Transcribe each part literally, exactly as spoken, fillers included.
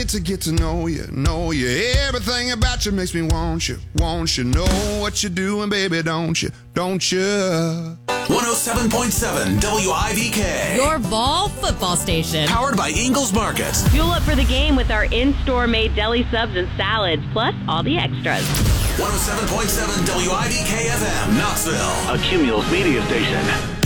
get to get to know you, know you. Everything about you makes me want you, want you. Know what you're doing, baby, don't you, don't you? one oh seven point seven W I V K. Your Vol football station. Powered by Ingles Market. Fuel up for the game with our in-store made deli subs and salads, plus all the extras. one oh seven point seven W I V K F M, Knoxville. A Cumulus media station.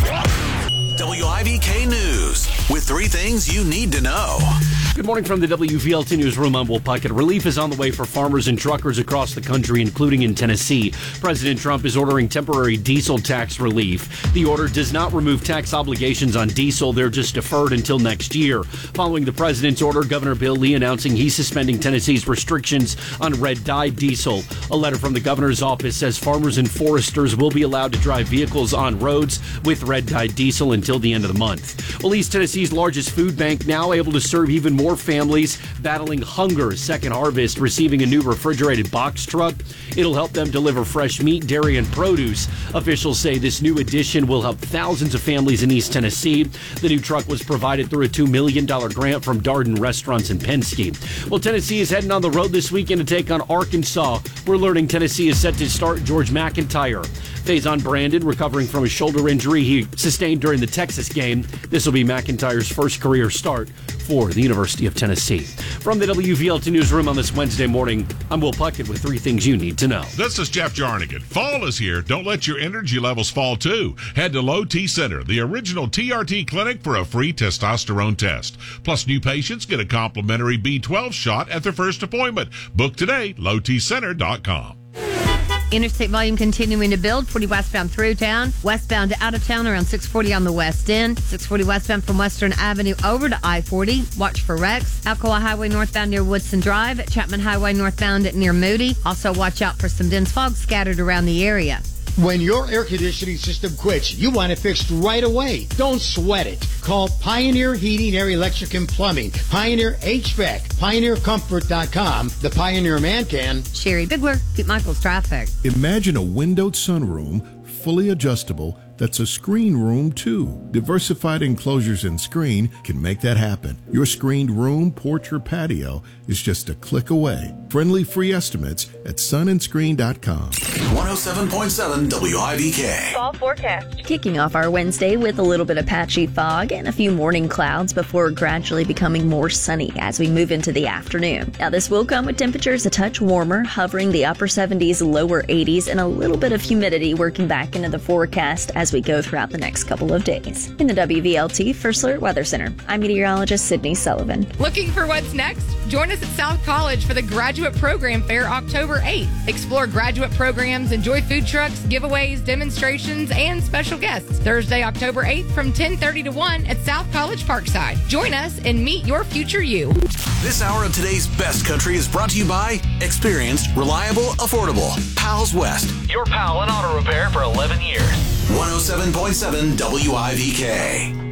W I V K News, with three things you need to know. Good morning from the W V L T Newsroom. I'm Will Puckett. Relief is on the way for farmers and truckers across the country, including in Tennessee. President Trump is ordering temporary diesel tax relief. The order does not remove tax obligations on diesel. They're just deferred until next year. Following the president's order, Governor Bill Lee announcing he's suspending Tennessee's restrictions on red-dye diesel. A letter from the governor's office says farmers and foresters will be allowed to drive vehicles on roads with red-dye diesel until the end of the month. Well, East Tennessee's largest food bank now able to serve even more families battling hunger. Second Harvest receiving a new refrigerated box truck. It'll help them deliver fresh meat, dairy, and produce. Officials say this new addition will help thousands of families in East Tennessee. The new truck was provided through a two million dollars grant from Darden Restaurants in Penske. Well, Tennessee is heading on the road this weekend to take on Arkansas. We're learning Tennessee is set to start George McIntyre. Faison Brandon recovering from a shoulder injury he sustained during the Texas game. This will be McIntyre's first career start for the University of Tennessee. From the W V L T Newsroom on this Wednesday morning, I'm Will Puckett with three things you need to know. This is Jeff Jarnigan. Fall is here. Don't let your energy levels fall, too. Head to Low T Center, the original T R T clinic, for a free testosterone test. Plus, new patients get a complimentary B twelve shot at their first appointment. Book today, low t center dot com. Interstate volume continuing to build. forty westbound through town. Westbound to out of town around six forty on the west end. six forty westbound from Western Avenue over to I forty. Watch for wrecks. Alcoa Highway northbound near Woodson Drive. Chapman Highway northbound near Moody. Also watch out for some dense fog scattered around the area. When your air conditioning system quits, you want it fixed right away. Don't sweat it. Call Pioneer Heating, Air, Electric, and Plumbing. Pioneer H V A C. Pioneer Comfort dot com. The Pioneer Man Can. Sherry Bigler, Pete Michaels Traffic. Imagine a windowed sunroom, fully adjustable, that's a screen room too. Diversified enclosures and screen can make that happen. Your screened room, porch, or patio is just a click away. Friendly free estimates at sun and screen dot com. one oh seven point seven W I V K. Fall forecast. Kicking off our Wednesday with a little bit of patchy fog and a few morning clouds before gradually becoming more sunny as we move into the afternoon. Now, this will come with temperatures a touch warmer, hovering the upper seventies, lower eighties, and a little bit of humidity working back into the forecast as we go throughout the next couple of days. In the W V L T First Alert Weather Center, I'm meteorologist Sydney Sullivan. Looking for what's next? Join us at South College for the Graduate Program Fair October eighth. Explore graduate programs, enjoy food trucks, giveaways, demonstrations, and special guests. Thursday, October eighth from ten thirty to one at South College Parkside. Join us and meet your future you. This hour of today's best country is brought to you by experienced, reliable, affordable Pals West. Your pal in auto repair for eleven years. one oh seven point seven W I V K.